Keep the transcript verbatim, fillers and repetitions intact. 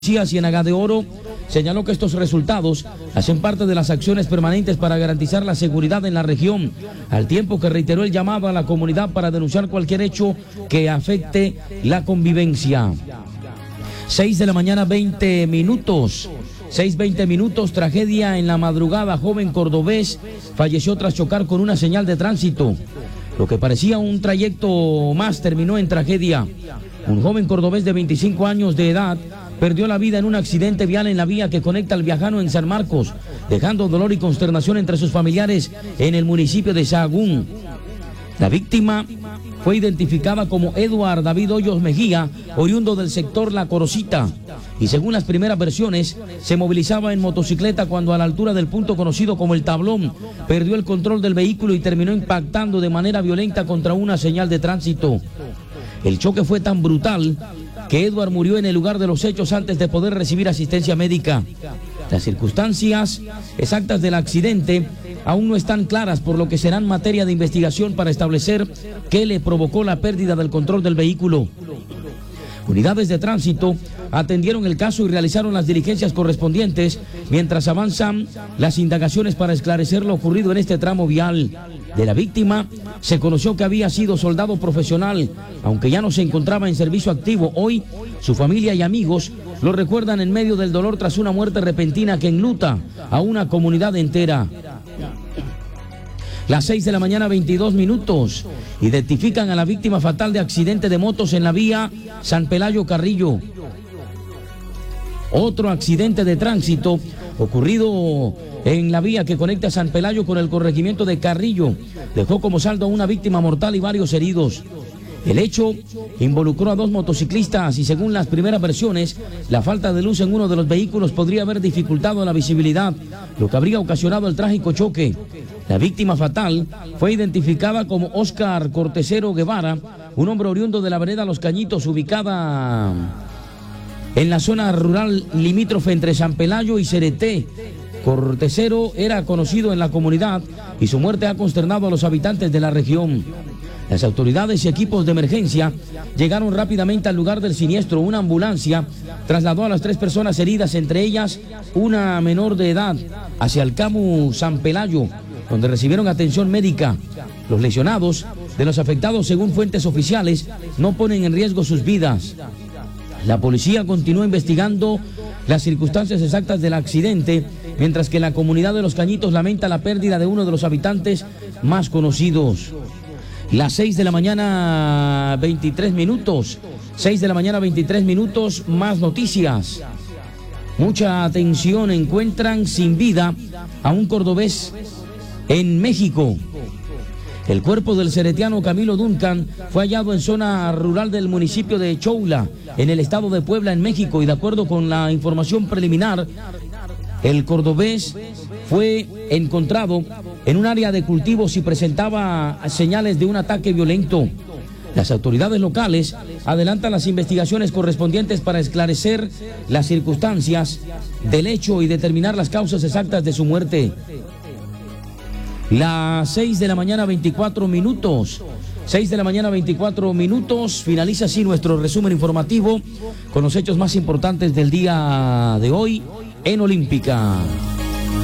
Ciénaga de Oro señaló que estos resultados hacen parte de las acciones permanentes para garantizar la seguridad en la región, al tiempo que reiteró el llamado a la comunidad para denunciar cualquier hecho que afecte la convivencia. seis de la mañana, veinte minutos. seis veinte minutos, tragedia en la madrugada. Joven cordobés falleció tras chocar con una señal de tránsito. Lo que parecía un trayecto más terminó en tragedia. Un joven cordobés de veinticinco años de edad perdió la vida en un accidente vial en la vía que conecta al Viajano en San Marcos, dejando dolor y consternación entre sus familiares en el municipio de Sahagún. La víctima fue identificada como Eduard David Hoyos Mejía, oriundo del sector La Corocita, y según las primeras versiones, se movilizaba en motocicleta cuando a la altura del punto conocido como El Tablón, perdió el control del vehículo y terminó impactando de manera violenta contra una señal de tránsito. El choque fue tan brutal que Edward murió en el lugar de los hechos antes de poder recibir asistencia médica. Las circunstancias exactas del accidente aún no están claras, por lo que serán materia de investigación para establecer qué le provocó la pérdida del control del vehículo. Unidades de tránsito atendieron el caso y realizaron las diligencias correspondientes mientras avanzan las indagaciones para esclarecer lo ocurrido en este tramo vial. De la víctima se conoció que había sido soldado profesional, aunque ya no se encontraba en servicio activo. Hoy su familia y amigos lo recuerdan en medio del dolor tras una muerte repentina que enluta a una comunidad entera. Las seis de la mañana, veintidós minutos. Identifican a la víctima fatal de accidente de motos en la vía San Pelayo Carrillo. Otro accidente de tránsito ocurrido en la vía que conecta San Pelayo con el corregimiento de Carrillo dejó como saldo a una víctima mortal y varios heridos. El hecho involucró a dos motociclistas y, según las primeras versiones, la falta de luz en uno de los vehículos podría haber dificultado la visibilidad, lo que habría ocasionado el trágico choque. La víctima fatal fue identificada como Óscar Cortesero Guevara, un hombre oriundo de la vereda Los Cañitos, ubicada en la zona rural limítrofe entre San Pelayo y Cereté. Cortesero era conocido en la comunidad y su muerte ha consternado a los habitantes de la región. Las autoridades y equipos de emergencia llegaron rápidamente al lugar del siniestro. Una ambulancia trasladó a las tres personas heridas, entre ellas una menor de edad, hacia el CAMU San Pelayo, donde recibieron atención médica. Los lesionados de los afectados, según fuentes oficiales, no ponen en riesgo sus vidas. La policía continúa investigando las circunstancias exactas del accidente, mientras que la comunidad de Los Cañitos lamenta la pérdida de uno de los habitantes más conocidos. Las seis de la mañana, veintitrés minutos. seis de la mañana, veintitrés minutos, más noticias. Mucha atención, encuentran sin vida a un cordobés en México. El cuerpo del ceretiano Camilo Duncan fue hallado en zona rural del municipio de Choula, en el estado de Puebla, en México, y de acuerdo con la información preliminar, el cordobés fue encontrado en un área de cultivos y presentaba señales de un ataque violento. Las autoridades locales adelantan las investigaciones correspondientes para esclarecer las circunstancias del hecho y determinar las causas exactas de su muerte. Las seis de la mañana, veinticuatro minutos. seis de la mañana, veinticuatro minutos. Finaliza así nuestro resumen informativo con los hechos más importantes del día de hoy en Olímpica.